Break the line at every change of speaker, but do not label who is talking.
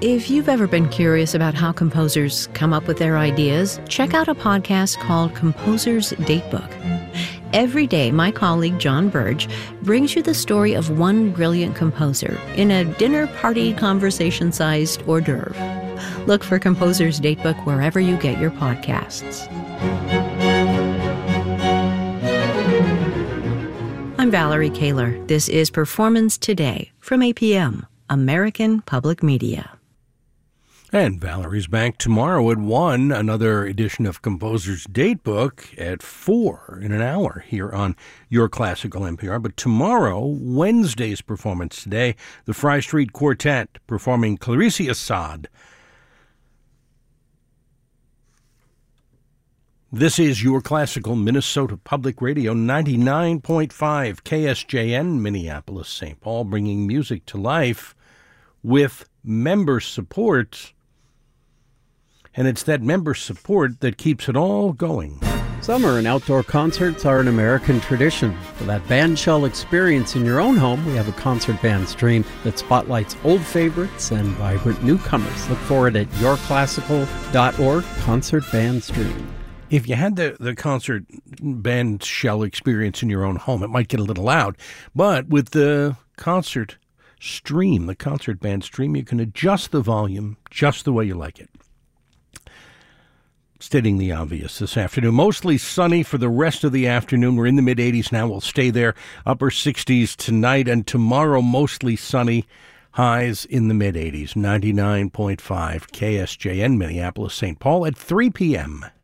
If you've ever been curious about how composers come up with their ideas, check out a podcast called Composer's Datebook. Every day, my colleague John Burge brings you the story of one brilliant composer in a dinner party conversation-sized hors d'oeuvre. Look for Composer's Datebook wherever you get your podcasts. I'm Valerie Kaler. This is Performance Today from APM, American Public Media.
And Valerie's back tomorrow at 1, another edition of Composer's Datebook at 4 in an hour here on Your Classical NPR. But tomorrow, Wednesday's Performance Today, the Fry Street Quartet performing Clarice Assad. This is Your Classical Minnesota Public Radio, 99.5 KSJN, Minneapolis, St. Paul, bringing music to life with member support. And it's that member support that keeps it all going.
Summer and outdoor concerts are an American tradition. For that bandshell experience in your own home, we have a concert band stream that spotlights old favorites and vibrant newcomers. Look for it at yourclassical.org, Concert Band Stream.
If you had the concert band shell experience in your own home, it might get a little loud. But with the concert stream, the concert band stream, you can adjust the volume just the way you like it. Stating the obvious this afternoon. Mostly sunny for the rest of the afternoon. We're in the mid-80s now. We'll stay there. Upper 60s tonight and tomorrow, mostly sunny. Highs in the mid-80s. 99.5 KSJN, Minneapolis, St. Paul at 3 p.m.